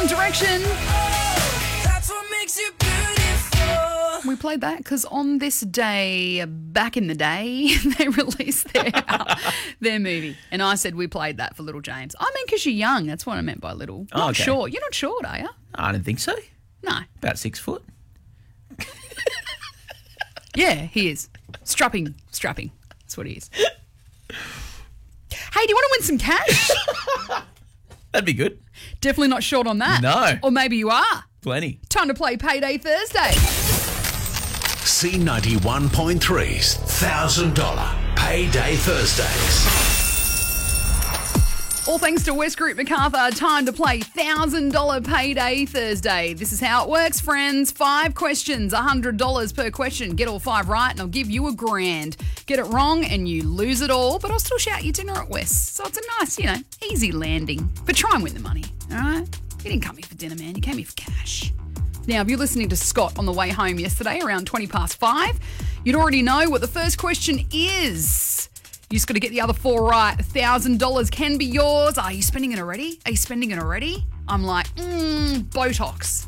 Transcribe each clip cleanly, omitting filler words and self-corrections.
One Direction. That's what makes you beautiful. We played that because on this day, back in the day, they released their movie. And I said we played that for little James. I mean, because you're young. That's what I meant by little. Not okay. short. You're not short, are you? I don't think so. No. About 6 foot. Yeah, he is. Strapping. That's what he is. Hey, do you want to win some cash? That'd be good. Definitely not short on that. No. Or maybe you are. Plenty. Time to play Payday Thursday. C91.3's $1,000 Payday Thursdays. All thanks to West Group Macarthur. Time to play $1,000 Payday Thursday. This is how it works, friends. 5 questions, $100 per question. Get all 5 right and I'll give you $1,000. Get it wrong and you lose it all, but I'll still shout you dinner at West. So it's a nice, easy landing. But try and win the money, all right? You didn't come here for dinner, man. You came here for cash. Now, if you're listening to Scott on the way home yesterday around 5:20, you'd already know what the first question is. You just got to get the other 4 right. $1,000 can be yours. Are you spending it already? I'm like, Botox.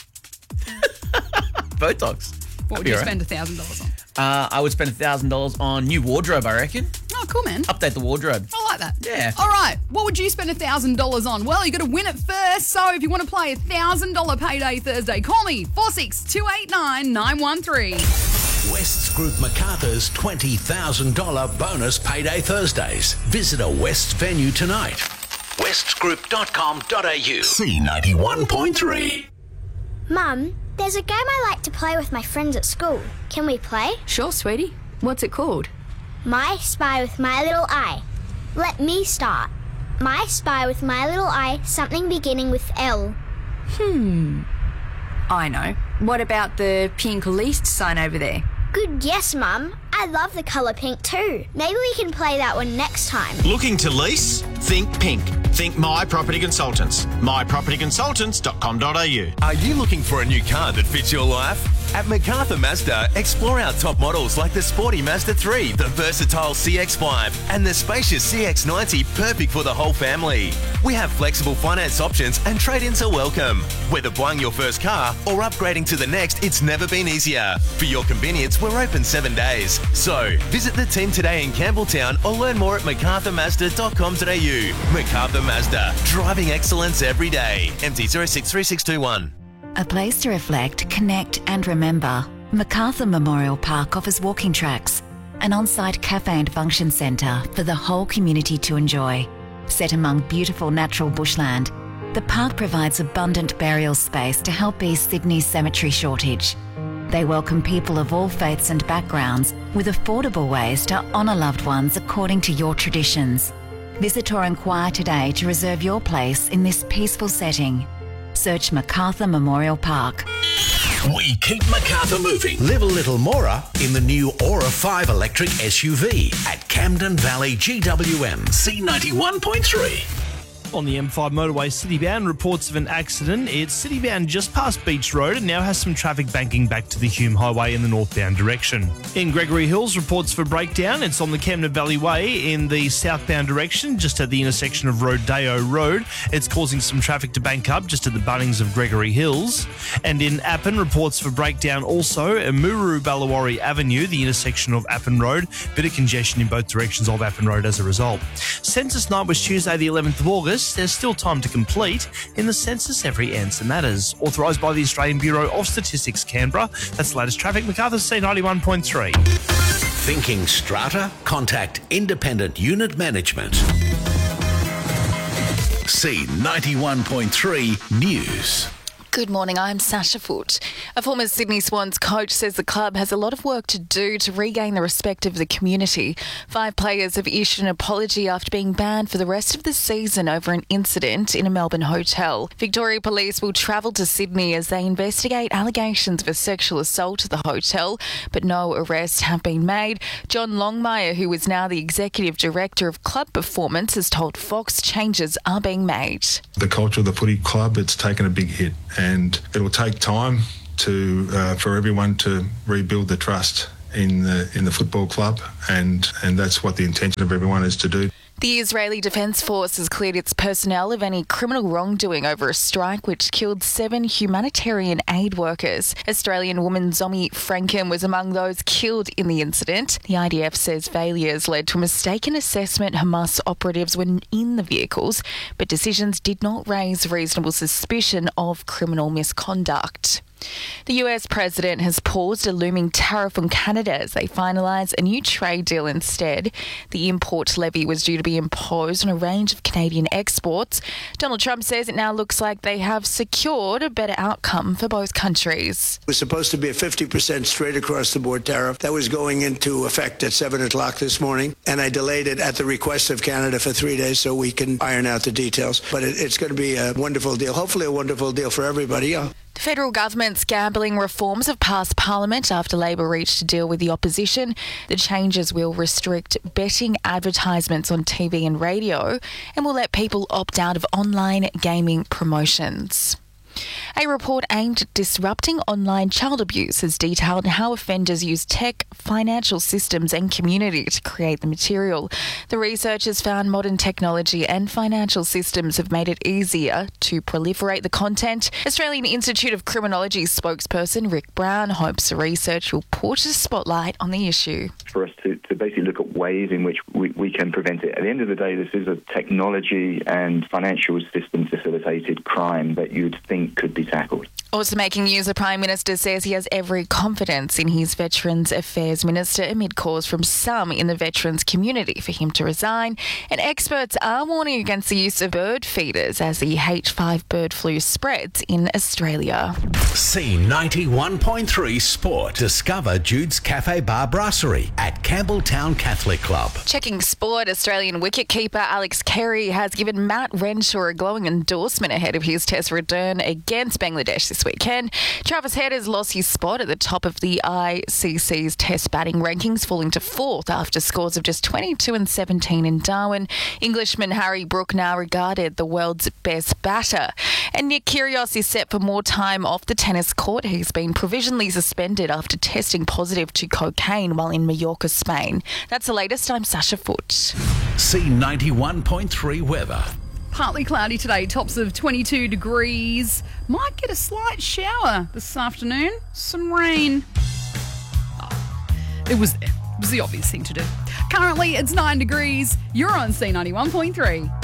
Botox. What would you spend $1,000 on? I would spend $1,000 on new wardrobe, I reckon. Oh, cool, man. Update the wardrobe. I like that. Yeah. All right. What would you spend $1,000 on? Well, you got to win it first. So if you want to play $1,000 Payday Thursday, call me 46289 913. West's Group Macarthur's $20,000 bonus Payday Thursdays. Visit a West venue tonight. westgroup.com.au. C91.3. Mum, there's a game I like to play with my friends at school. Can we play? Sure, sweetie. What's it called? My Spy with My Little Eye. Let me start. My Spy with My Little Eye, something beginning with L. I know. What about the pink leased sign over there? Good guess, Mum. I love the colour pink too. Maybe we can play that one next time. Looking to lease? Think pink. Think My Property Consultants. mypropertyconsultants.com.au. Are you looking for a new car that fits your life? At MacArthur Mazda, explore our top models like the sporty Mazda 3, the versatile CX-5, and the spacious CX-90, perfect for the whole family. We have flexible finance options and trade-ins are welcome. Whether buying your first car or upgrading to the next, it's never been easier. For your convenience, we're open 7 days. So, visit the team today in Campbelltown or learn more at macarthurmazda.com.au. MacArthur Mazda, driving excellence every day. MT 063621. A place to reflect, connect and remember. MacArthur Memorial Park offers walking tracks, an on-site cafe and function centre for the whole community to enjoy. Set among beautiful natural bushland, the park provides abundant burial space to help ease Sydney's cemetery shortage. They welcome people of all faiths and backgrounds with affordable ways to honour loved ones according to your traditions. Visit or inquire today to reserve your place in this peaceful setting. Search MacArthur Memorial Park. We keep MacArthur moving. Live a little more in the new Aura 5 electric SUV at Camden Valley GWM. C91.3. On the M5 motorway citybound, reports of an accident. It's citybound just past Beach Road and now has some traffic banking back to the Hume Highway in the northbound direction. In Gregory Hills, reports for breakdown. It's on the Camden Valley Way in the southbound direction, just at the intersection of Rodeo Road. It's causing some traffic to bank up just at the Bunnings of Gregory Hills. And in Appin, reports for breakdown also at Muru Ballawari Avenue, the intersection of Appin Road. Bit of congestion in both directions of Appin Road as a result. Census night was Tuesday the 11th of August. There's still time to complete. In the census, every answer matters. Authorised by the Australian Bureau of Statistics, Canberra. That's the latest traffic. MacArthur C91.3. Thinking strata? Contact Independent Unit Management. C91.3 News. Good morning, I'm Sasha Foote. A former Sydney Swans coach says the club has a lot of work to do to regain the respect of the community. 5 players have issued an apology after being banned for the rest of the season over an incident in a Melbourne hotel. Victoria Police will travel to Sydney as they investigate allegations of a sexual assault at the hotel, but no arrests have been made. John Longmire, who is now the Executive Director of Club Performance, has told Fox changes are being made. The culture of the footy club, it's taken a big hit. And it will take time for everyone to rebuild the trust in the football club, and that's what the intention of everyone is to do. The Israeli Defence Force has cleared its personnel of any criminal wrongdoing over a strike which killed 7 humanitarian aid workers. Australian woman Zomi Franken was among those killed in the incident. The IDF says failures led to a mistaken assessment Hamas operatives were in the vehicles, but decisions did not raise reasonable suspicion of criminal misconduct. The US president has paused a looming tariff on Canada as they finalise a new trade deal instead. The import levy was due to be imposed on a range of Canadian exports. Donald Trump says it now looks like they have secured a better outcome for both countries. It was supposed to be a 50% straight across the board tariff that was going into effect at 7 o'clock this morning, and I delayed it at the request of Canada for 3 days so we can iron out the details. But it's going to be a wonderful deal, hopefully a wonderful deal for everybody. The federal government's gambling reforms have passed Parliament after Labor reached a deal with the opposition. The changes will restrict betting advertisements on TV and radio and will let people opt out of online gaming promotions. A report aimed at disrupting online child abuse has detailed how offenders use tech, financial systems and community to create the material. The researchers found modern technology and financial systems have made it easier to proliferate the content. Australian Institute of Criminology spokesperson Rick Brown hopes the research will put a spotlight on the issue. For us to basically look at ways in which we can prevent it. At the end of the day, this is a technology and financial system facilitated crime that you'd think could be tackled. Also making news, the Prime Minister says he has every confidence in his Veterans Affairs Minister amid calls from some in the veterans community for him to resign. And experts are warning against the use of bird feeders as the H5 bird flu spreads in Australia. C91.3 Sport. Discover Jude's Cafe Bar Brasserie at Campbelltown Catholic Club. Checking sport, Australian wicketkeeper Alex Carey has given Matt Renshaw a glowing endorsement ahead of his test return against Bangladesh this weekend. Travis Head has lost his spot at the top of the ICC's test batting rankings, falling to 4th after scores of just 22 and 17 in Darwin. Englishman Harry Brook now regarded the world's best batter. And Nick Kyrgios is set for more time off the tennis court. He's been provisionally suspended after testing positive to cocaine while in Mallorca, Spain. That's the latest. I'm Sasha Foote. C91.3 weather. Partly cloudy today, tops of 22 degrees. Might get a slight shower this afternoon. Some rain. It was the obvious thing to do. Currently, it's 9 degrees. You're on C91.3.